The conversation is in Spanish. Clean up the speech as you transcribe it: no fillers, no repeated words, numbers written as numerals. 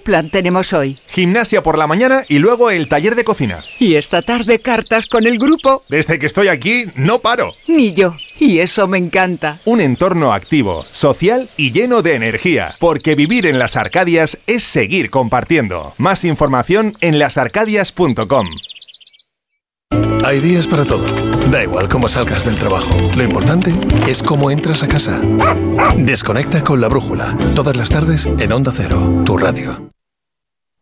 plan tenemos hoy? Gimnasia por la mañana y luego el taller de cocina. Y esta tarde cartas con el grupo. Desde que estoy aquí, no paro. Ni yo. Y eso me encanta. Un entorno activo, social y lleno de energía. Porque vivir en Las Arcadias es seguir compartiendo. Más información en lasarcadias.com. Hay días para todo. Da igual cómo salgas del trabajo. Lo importante es cómo entras a casa. Desconecta con La Brújula. Todas las tardes en Onda Cero, tu radio.